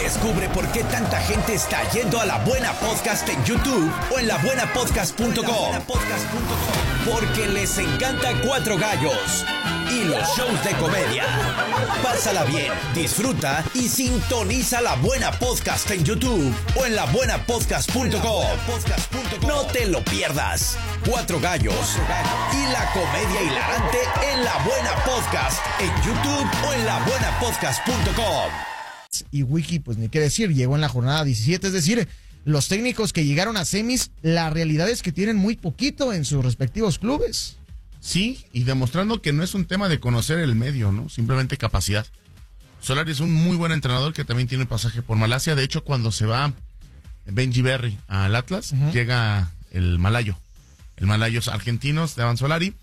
Descubre por qué tanta gente está yendo a La Buena Podcast en YouTube o en labuenapodcast.com. Porque les encanta Cuatro Gallos y los shows de comedia. Pásala bien, disfruta y sintoniza La Buena Podcast en YouTube o en labuenapodcast.com. No te lo pierdas. Cuatro Gallos y la comedia hilarante en La Buena Podcast en YouTube o en labuenapodcast.com. Y Wiki, pues ni qué decir, llegó en la jornada 17, es decir, los técnicos que llegaron a semis, la realidad es que tienen muy poquito en sus respectivos clubes. Sí, y demostrando que no es un tema de conocer el medio, ¿no? Simplemente capacidad. Solari es un muy buen entrenador que también tiene pasaje por Malasia. De hecho, cuando se va Benji Berry al Atlas, llega el malayo. El malayo es argentino, Esteban Solari.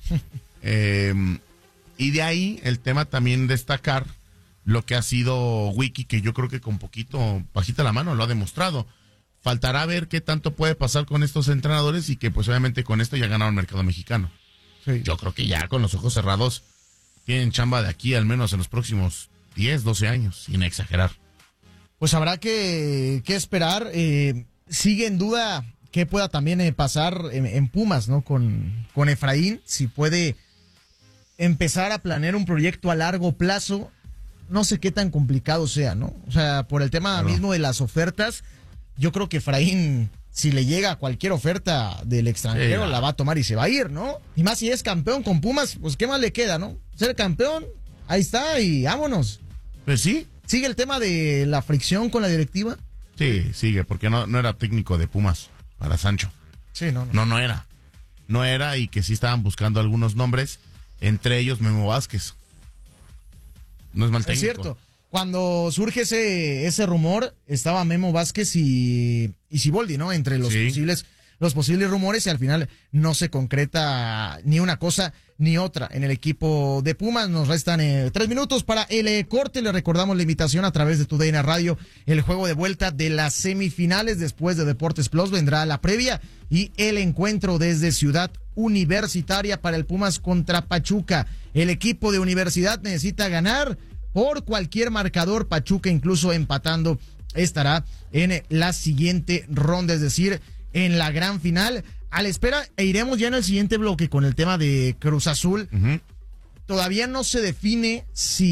Y de ahí el tema también destacar lo que ha sido Wiki, que yo creo que con poquito, bajita la mano, lo ha demostrado. Faltará ver qué tanto puede pasar con estos entrenadores y que pues obviamente con esto ya ganaron el mercado mexicano. Sí. Yo creo que ya con los ojos cerrados tienen chamba de aquí al menos en los próximos 10, 12 años, sin exagerar. Pues habrá que esperar. Sigue en duda qué pueda también pasar en Pumas, ¿no? Con Efraín, si puede empezar a planear un proyecto a largo plazo. No sé qué tan complicado sea, ¿no? O sea, por el tema mismo de las ofertas, yo creo que Efraín, si le llega cualquier oferta del extranjero, la va a tomar y se va a ir, ¿no? Y más si es campeón con Pumas, pues qué más le queda, ¿no? Ser campeón, ahí está y vámonos. Pues sí. ¿Sigue el tema de la fricción con la directiva? Sí, sigue, porque no era técnico de Pumas para Sancho. Sí, no. No era. No era, y que sí estaban buscando algunos nombres, entre ellos Memo Vázquez. No es mal técnico. Es cierto. Cuando surge ese rumor, estaba Memo Vázquez y Siboldi, ¿no? Entre los posibles rumores, y al final no se concreta ni una cosa ni otra en el equipo de Pumas. Nos restan 3 minutos para el corte. Le recordamos la invitación a través de TUDN Radio. El juego de vuelta de las semifinales después de Deportes Plus vendrá la previa y el encuentro desde Ciudad Universitaria para el Pumas contra Pachuca. El equipo de Universidad necesita ganar por cualquier marcador. Pachuca, incluso empatando, estará en la siguiente ronda, es decir, en la gran final. A la espera, iremos ya en el siguiente bloque con el tema de Cruz Azul. Todavía no se define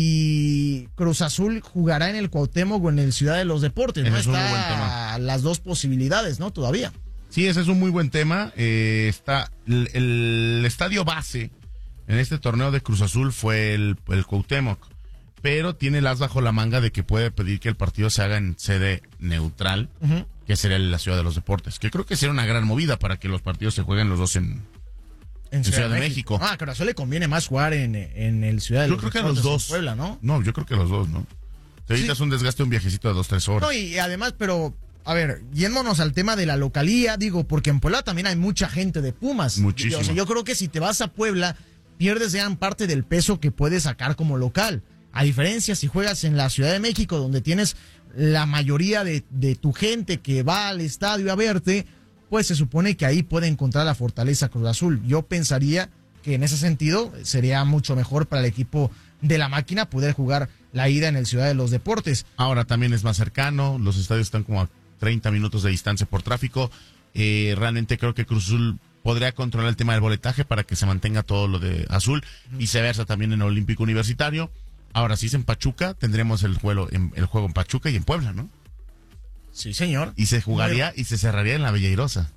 si Cruz Azul jugará en el Cuauhtémoc o en el Ciudad de los Deportes. No está las dos posibilidades, ¿no? Todavía. Sí, ese es un muy buen tema. Está el estadio base en este torneo de Cruz Azul fue el Cuauhtémoc, pero tiene el as bajo la manga de que puede pedir que el partido se haga en sede neutral, que sería la Ciudad de los Deportes, que creo que sería una gran movida para que los partidos se jueguen los dos en Ciudad de México. A Cruz Azul le conviene más jugar en el Ciudad de los Deportes. Yo creo que a los dos. Puebla, ¿no? No, yo creo que a los dos, ¿no? Te evitas un desgaste, un viajecito de 2-3 horas. No, y además, pero a ver, yéndonos al tema de la localía, digo, porque en Puebla también hay mucha gente de Pumas. Muchísimo. O sea, yo creo que si te vas a Puebla, pierdes gran parte del peso que puedes sacar como local. A diferencia, si juegas en la Ciudad de México, donde tienes la mayoría de tu gente que va al estadio a verte, pues se supone que ahí puede encontrar la fortaleza Cruz Azul. Yo pensaría que en ese sentido sería mucho mejor para el equipo de la máquina poder jugar la ida en el Ciudad de los Deportes. Ahora también es más cercano, los estadios están como a 30 minutos de distancia por tráfico. Realmente creo que Cruz Azul podría controlar el tema del boletaje para que se mantenga todo lo de azul, y viceversa también en el Olímpico Universitario. Ahora, si es en Pachuca, tendremos el juego en Pachuca y en Puebla, ¿no? Sí, señor. Y se jugaría y se cerraría en la Bella Airosa.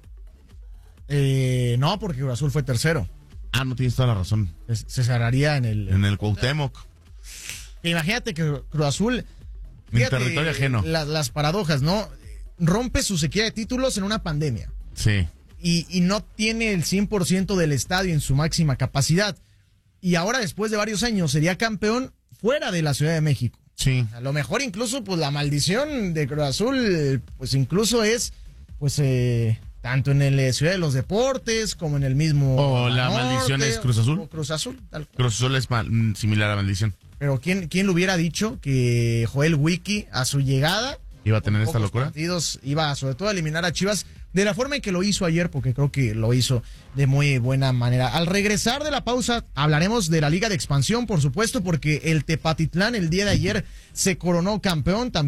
No, porque Cruz Azul fue tercero. No tienes toda la razón. Se cerraría en el Cuauhtémoc. Imagínate que Cruz Azul, en territorio ajeno. Las paradojas, ¿no? Rompe su sequía de títulos en una pandemia. Sí. Y no tiene el 100% del estadio en su máxima capacidad. Y ahora, después de varios años, sería campeón fuera de la Ciudad de México. Sí. A lo mejor incluso, pues, la maldición de Cruz Azul, pues, incluso es, pues, tanto en el Ciudad de los Deportes como en el mismo... ¿O la maldición es Cruz Azul? Cruz Azul, tal cual. Cruz Azul es similar a maldición. Pero ¿quién lo hubiera dicho que Joel Wiki, a su llegada... ¿Iba a tener esta locura? Partidos, iba sobre todo a eliminar a Chivas de la forma en que lo hizo ayer, porque creo que lo hizo de muy buena manera. Al regresar de la pausa hablaremos de la Liga de Expansión, por supuesto, porque el Tepatitlán el día de ayer se coronó campeón. También